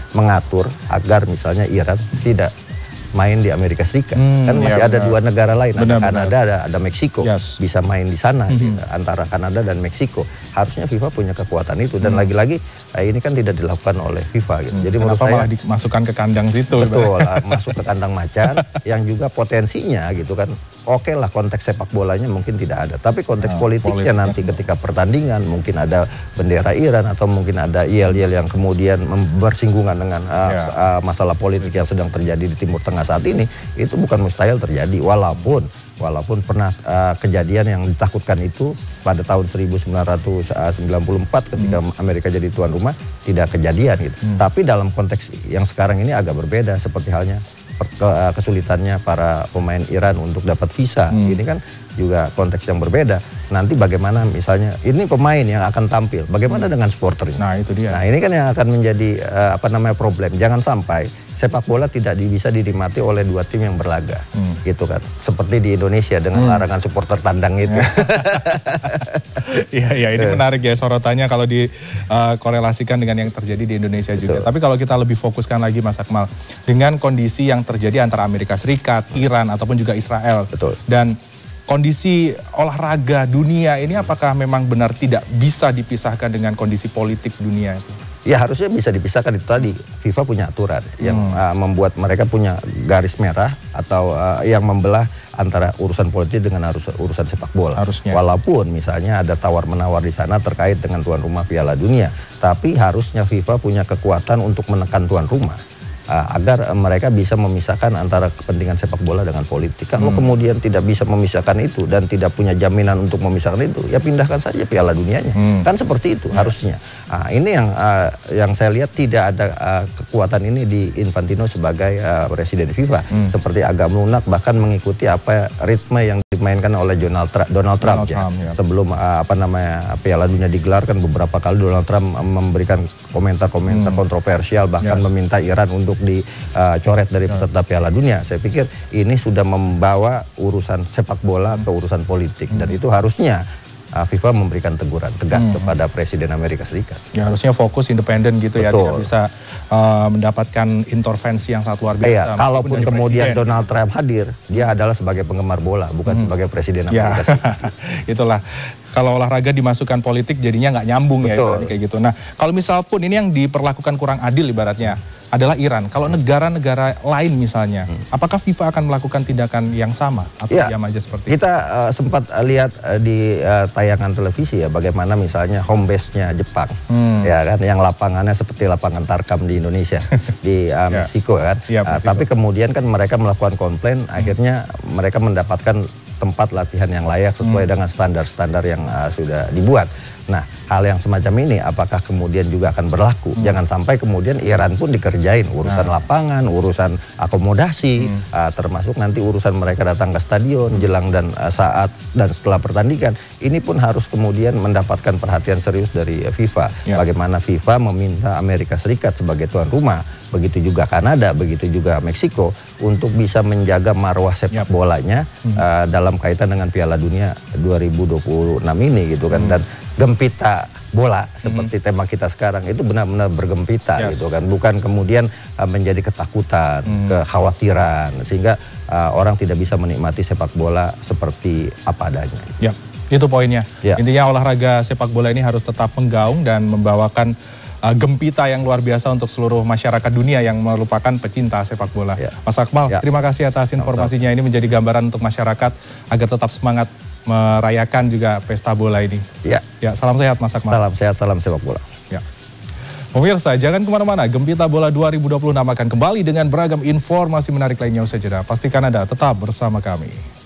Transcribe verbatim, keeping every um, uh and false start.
mengatur agar misalnya Iran tidak main di Amerika Serikat. Hmm, kan masih ya, ada benar. dua negara lain, benar, ada Kanada, benar. ada, ada Meksiko, yes. bisa main di sana, mm-hmm. gitu, antara Kanada dan Meksiko. Harusnya FIFA punya kekuatan itu, dan hmm. lagi-lagi eh, ini kan tidak dilakukan oleh FIFA. Gitu. Hmm. Jadi Kenapa menurut saya malah dimasukkan ke kandang situ? Betul, masuk ke kandang macan, yang juga potensinya gitu kan. Oke lah konteks sepak bolanya mungkin tidak ada, tapi konteks nah, politiknya politik. nanti ketika pertandingan mungkin ada bendera Iran atau mungkin ada yel-yel yang kemudian bersinggungan dengan uh, yeah. uh, masalah politik yang sedang terjadi di Timur Tengah saat ini, itu bukan mustahil terjadi, walaupun walaupun pernah uh, kejadian yang ditakutkan itu pada tahun seribu sembilan ratus sembilan puluh empat ketika hmm. Amerika jadi tuan rumah tidak kejadian gitu. Hmm. Tapi dalam konteks yang sekarang ini agak berbeda, seperti halnya kesulitannya para pemain Iran untuk dapat visa. Hmm. Ini kan juga konteks yang berbeda. Nanti bagaimana misalnya ini pemain yang akan tampil, bagaimana hmm. dengan supporternya? Nah, itu dia. Nah, ini kan yang akan menjadi uh, apa namanya problem. Jangan sampai sepak bola tidak bisa dinikmati oleh dua tim yang berlaga. Hmm. Gitu kan. Seperti di Indonesia dengan hmm. larangan supporter tandang itu. Iya, iya, ini menarik ya sorotannya kalau dikorelasikan uh, dengan yang terjadi di Indonesia juga. Betul. Tapi kalau kita lebih fokuskan lagi Mas Akmal, dengan kondisi yang terjadi antara Amerika Serikat, Iran, ataupun juga Israel. Betul. Dan kondisi olahraga dunia ini apakah memang benar tidak bisa dipisahkan dengan kondisi politik dunia itu? Ya harusnya bisa dipisahkan, itu tadi FIFA punya aturan yang hmm. uh, membuat mereka punya garis merah atau uh, yang membelah antara urusan politik dengan harus urusan sepak bola. Harusnya. Walaupun misalnya ada tawar-menawar di sana terkait dengan tuan rumah Piala Dunia, tapi harusnya FIFA punya kekuatan untuk menekan tuan rumah. Uh, agar uh, mereka bisa memisahkan antara kepentingan sepak bola dengan politik. Kalau hmm. kemudian tidak bisa memisahkan itu dan tidak punya jaminan untuk memisahkan itu, ya pindahkan saja Piala Dunianya. Hmm. Kan seperti itu ya. harusnya. Nah, ini yang uh, yang saya lihat tidak ada uh, kekuatan ini di Infantino sebagai uh, presiden FIFA. Hmm. Seperti agak melunak, bahkan mengikuti apa ritme yang dimainkan oleh Donald, Tra Donald Trump. Donald ya. Trump ya. Sebelum uh, apa namanya Piala Dunia digelar kan beberapa kali Donald Trump memberikan komentar-komentar hmm. kontroversial, bahkan yes. meminta Iran untuk dicoret uh, dari peserta Piala Dunia. Saya pikir ini sudah membawa urusan sepak bola ke urusan politik, hmm. dan itu harusnya uh, FIFA memberikan teguran tegas hmm. kepada Presiden Amerika Serikat. Ya harusnya fokus independen gitu. Betul. Ya, tidak bisa uh, mendapatkan intervensi yang sangat luar biasa. Iya, kalaupun kemudian presiden. Donald Trump hadir, dia adalah sebagai penggemar bola, bukan hmm. sebagai Presiden Amerika ya. Serikat. Itulah. Kalau olahraga dimasukkan politik jadinya nggak nyambung. Betul. Ya kayak gitu. Nah, kalau misal pun ini yang diperlakukan kurang adil ibaratnya adalah Iran. Kalau negara-negara lain misalnya, hmm. apakah FIFA akan melakukan tindakan yang sama atau ya, diam aja seperti itu? Kita uh, sempat uh, lihat uh, di uh, tayangan televisi ya bagaimana misalnya home base-nya Jepang, hmm. ya kan, yang lapangannya seperti lapangan Tarkam di Indonesia di uh, Meksiko ya. kan. Ya, uh, tapi kemudian kan mereka melakukan komplain, hmm. akhirnya mereka mendapatkan tempat latihan yang layak sesuai hmm. dengan standar-standar yang uh, sudah dibuat. Nah, hal yang semacam ini apakah kemudian juga akan berlaku? Hmm. Jangan sampai kemudian Iran pun dikerjain urusan nah. lapangan, urusan akomodasi, hmm. uh, termasuk nanti urusan mereka datang ke stadion, hmm. jelang dan uh, saat dan setelah pertandingan. Ini pun harus kemudian mendapatkan perhatian serius dari uh, FIFA. Ya. Bagaimana FIFA meminta Amerika Serikat sebagai tuan rumah, begitu juga Kanada, begitu juga Meksiko, untuk bisa menjaga marwah sepak yep. bolanya hmm. uh, dalam kaitan dengan Piala Dunia dua ribu dua puluh enam ini gitu kan. Hmm. Dan gempita bola seperti hmm. tema kita sekarang itu benar-benar bergempita yes. gitu kan, bukan kemudian uh, menjadi ketakutan, hmm. kekhawatiran, sehingga uh, orang tidak bisa menikmati sepak bola seperti apa adanya. Ya, itu poinnya. Ya. Intinya olahraga sepak bola ini harus tetap menggaung dan membawakan Uh, gempita yang luar biasa untuk seluruh masyarakat dunia yang merupakan pecinta sepak bola. Ya. Mas Akmal, ya. terima kasih atas informasinya. Ini menjadi gambaran untuk masyarakat agar tetap semangat merayakan juga pesta bola ini. Ya, ya salam sehat Mas Akmal. Salam sehat, salam sepak bola. Ya. Pemirsa, jangan kemana-mana. Gempita Bola dua ribu dua puluh enam akan kembali dengan beragam informasi menarik lainnya usai jeda. Pastikan Anda tetap bersama kami.